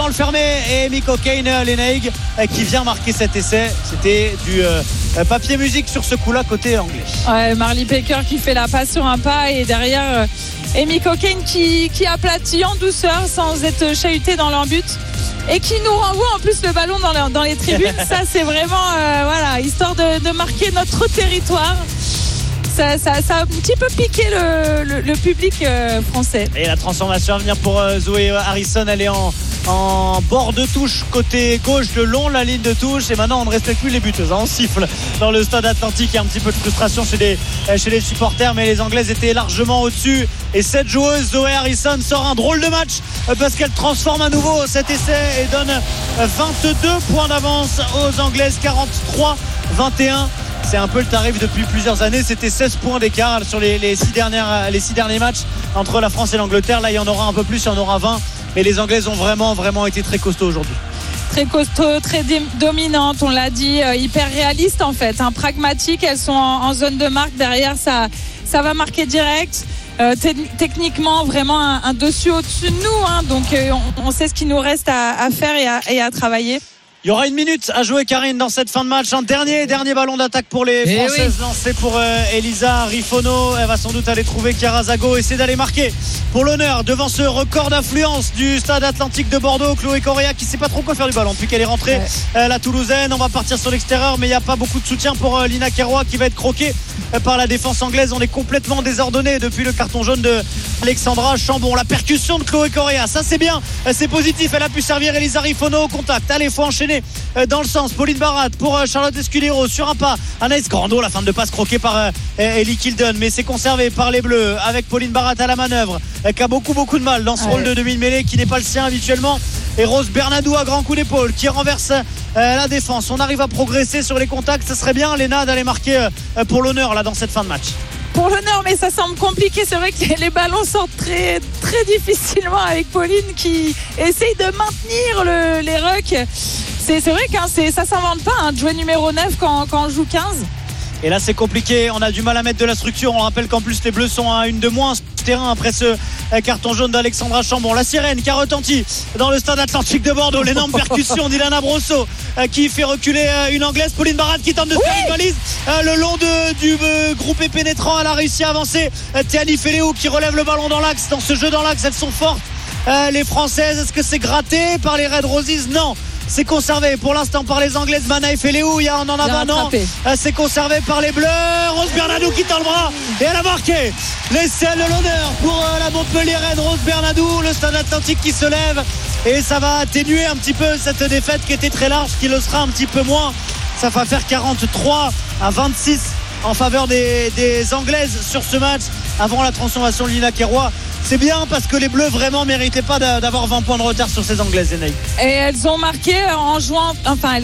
devant le fermé et Mikko Keinonen qui vient marquer cet essai. C'était du papier musique sur ce coup-là côté anglais. Ouais, Marley Baker qui fait la passe sur un pas et derrière Mikko Keinonen qui aplatit en douceur sans être chahuté dans leur but et qui nous renvoie en plus le ballon dans les tribunes. Ça c'est vraiment histoire de marquer notre territoire. Ça a un petit peu piqué le public français. Et la transformation à venir pour Zoé Harrison, elle est en bord de touche côté gauche le long de la ligne de touche et maintenant on ne respecte plus les buteuses, on siffle dans le stade Atlantique. Il y a un petit peu de frustration chez les supporters, mais les Anglaises étaient largement au-dessus et cette joueuse Zoé Harrison sort un drôle de match parce qu'elle transforme à nouveau cet essai et donne 22 points d'avance aux Anglaises, 43-21. C'est un peu le tarif depuis plusieurs années. C'était 16 points d'écart sur les 6 derniers matchs entre la France et l'Angleterre. Là il y en aura un peu plus, il y en aura 20. Mais les Anglaises ont vraiment été très costauds aujourd'hui. Très costaud, très dominante, on l'a dit, hyper réaliste en fait, pragmatique. Elles sont en zone de marque, derrière ça va marquer direct. Techniquement vraiment un dessus au-dessus de nous, donc on sait ce qu'il nous reste à faire et à travailler. Il y aura 1 minute à jouer, Karine, dans cette fin de match. Un dernier ballon d'attaque pour les Françaises, lancé pour Elisa Rifono. Elle va sans doute aller trouver Chiara Zago, essayer d'aller marquer pour l'honneur devant ce record d'affluence du stade Atlantique de Bordeaux. Chloé Correa qui sait pas trop quoi faire du ballon depuis qu'elle est rentrée, la Toulousaine. On va partir sur l'extérieur, mais il n'y a pas beaucoup de soutien pour Lina Keroa qui va être croquée par la défense anglaise. On est complètement désordonné depuis le carton jaune de Alexandra Chambon. La percussion de Chloé Correa, ça c'est bien, c'est positif. Elle a pu servir Elisa Rifono au contact. Allez, faut enchaîner dans le sens. Pauline Barat pour Charlotte Escudero sur un pas. Anaïs Grando, la fin de passe croquée par Ellie Kilden, mais c'est conservé par les Bleus avec Pauline Barat à la manœuvre qui a beaucoup de mal dans ce rôle de demi-mêlée qui n'est pas le sien habituellement. Et Rose Bernadou à grand coup d'épaule qui renverse la défense. On arrive à progresser sur les contacts, ça serait bien Léna d'aller marquer pour l'honneur là dans cette fin de match. Pour l'honneur, mais ça semble compliqué. C'est vrai que les ballons sortent très, très difficilement avec Pauline qui essaye de maintenir les rucks. C'est vrai que ça s'invente pas, de jouer numéro 9 quand on joue 15. Et là c'est compliqué, on a du mal à mettre de la structure. On rappelle qu'en plus les Bleus sont à une de moins sur ce terrain après ce carton jaune d'Alexandra Chambon. La sirène qui a retenti dans le stade Atlantique de Bordeaux. L'énorme percussion d'Ilana Brosso qui fait reculer une Anglaise. Pauline Barat qui tente de faire une valise le long du groupé pénétrant. Elle a réussi à avancer. Théani Feleou qui relève le ballon dans l'axe. Dans ce jeu dans l'axe, elles sont fortes les Françaises. Est-ce que c'est gratté par les Red Roses? Non, c'est conservé pour l'instant par les Anglaises. Mana et Feleou, il y a un en avant, non, c'est conservé par les Bleus. Rose Bernadou qui tend le bras et elle a marqué l'essai de l'honneur pour la Montpelliéraine Rose Bernadou. Le stade Atlantique qui se lève et ça va atténuer un petit peu cette défaite qui était très large, qui le sera un petit peu moins. Ça va faire 43-26 en faveur des Anglaises sur ce match avant la transformation de Lina Keroa. C'est bien parce que les Bleus vraiment méritaient pas d'avoir 20 points de retard sur ces Anglaises. Et elles ont marqué en jouant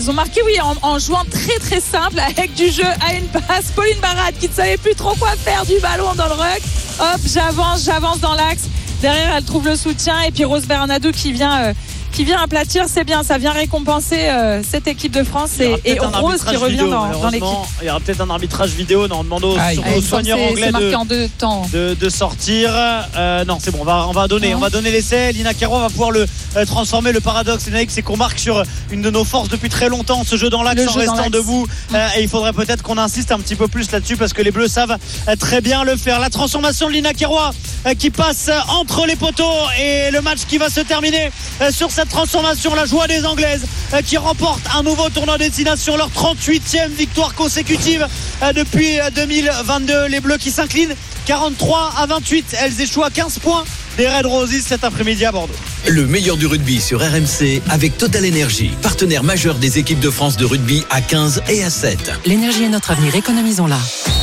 très très simple avec du jeu à une passe. Pauline Barat qui ne savait plus trop quoi faire du ballon dans le ruck. Hop, j'avance dans l'axe. Derrière elle trouve le soutien et puis Rose Bernadou qui vient aplatir, c'est bien, ça vient récompenser cette équipe de France et Rose qui revient dans l'équipe. Il y aura peut-être un arbitrage vidéo, on demande aux soigneurs anglais de sortir. Non, c'est bon, on va donner l'essai. Lina Keroa va pouvoir le transformer. Le paradoxe, c'est qu'on marque sur une de nos forces depuis très longtemps, ce jeu dans l'axe en restant debout. Et il faudrait peut-être qu'on insiste un petit peu plus là-dessus parce que les Bleus savent très bien le faire. La transformation de Lina Keroa qui passe entre les poteaux et le match qui va se terminer sur cette transformation. La joie des Anglaises qui remportent un nouveau tournoi destination, leur 38e victoire consécutive depuis 2022. Les Bleus qui s'inclinent 43-28. Elles échouent à 15 points des Red Roses cet après-midi à Bordeaux. Le meilleur du rugby sur RMC avec Total Energy, partenaire majeur des équipes de France de rugby à 15 et à 7. L'énergie est notre avenir, économisons-la.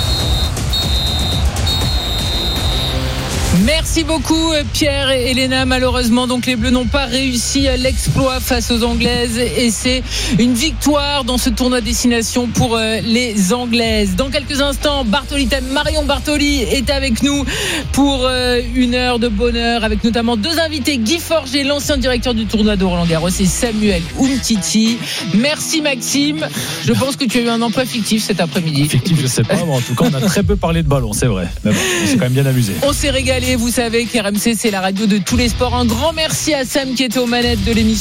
Merci beaucoup Pierre et Elena. Malheureusement donc les Bleus n'ont pas réussi l'exploit face aux Anglaises et c'est une victoire dans ce tournoi destination pour les Anglaises. Dans quelques instants, Marion Bartoli est avec nous pour une heure de bonheur avec notamment deux invités, Guy Forget, l'ancien directeur du tournoi de Roland-Garros, et Samuel Umtiti. Merci Maxime. Je pense que tu as eu un emploi fictif cet après-midi. Fictif, je sais pas, mais en tout cas on a très peu parlé de ballon, c'est vrai. Mais bon, on s'est quand même bien amusé. On s'est régalé. Vous savez qu'RMC c'est la radio de tous les sports. Un grand merci à Sam qui était aux manettes de l'émission.